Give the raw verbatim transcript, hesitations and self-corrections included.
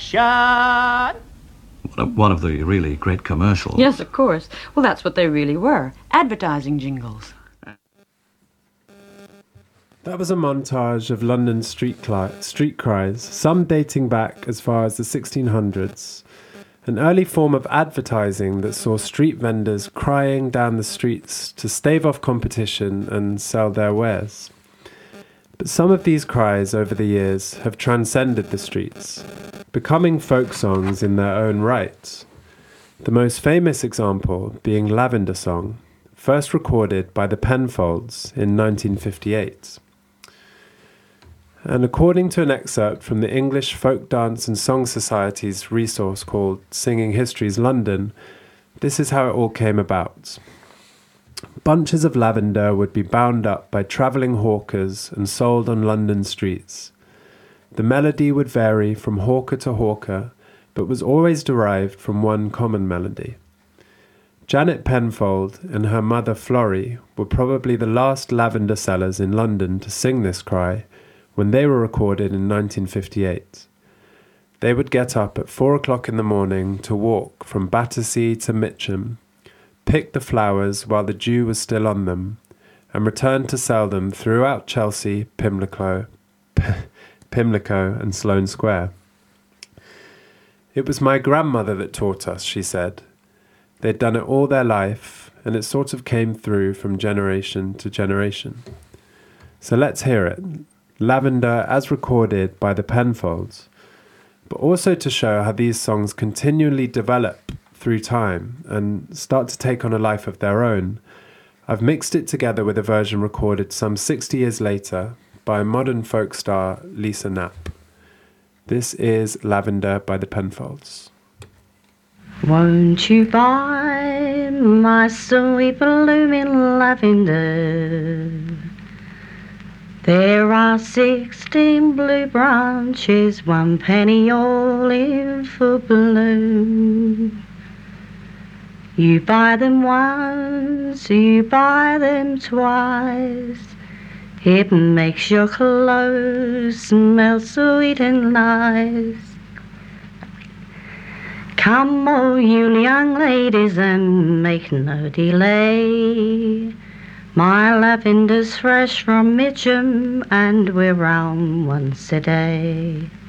Action! One of the really great commercials. Yes, of course. Well, that's what they really were. Advertising jingles. That was a montage of London street, cli- street cries, some dating back as far as the sixteen hundreds. An early form of advertising that saw street vendors crying down the streets to stave off competition and sell their wares. But some of these cries over the years have transcended the streets, becoming folk songs in their own right. The most famous example being Lavender Song, first recorded by the Penfolds in nineteen fifty-eight. And according to an excerpt from the English Folk Dance and Song Society's resource called Singing History's London, this is how it all came about. Bunches of lavender would be bound up by travelling hawkers and sold on London streets. The melody would vary from hawker to hawker, but was always derived from one common melody. Janet Penfold and her mother Florrie were probably the last lavender sellers in London to sing this cry when they were recorded in nineteen fifty-eight. They would get up at four o'clock in the morning to walk from Battersea to Mitcham, pick the flowers while the dew was still on them, and return to sell them throughout Chelsea, Pimlico, Pimlico and Sloane Square. It was my grandmother that taught us, she said. They'd done it all their life, and it sort of came through from generation to generation. So let's hear it. Lavender as recorded by the Penfolds, but also to show how these songs continually develop through time and start to take on a life of their own. I've mixed it together with a version recorded some sixty years later by modern folk star Lisa Knapp. This is Lavender by the Penfolds. Won't you buy my sweet blooming lavender? There are sixteen blue branches, one penny olive for bloom. You buy them once, you buy them twice. It makes your clothes smell sweet and nice. Come, all you young ladies, and make no delay. My lavender's fresh from Mitcham, and we're round once a day.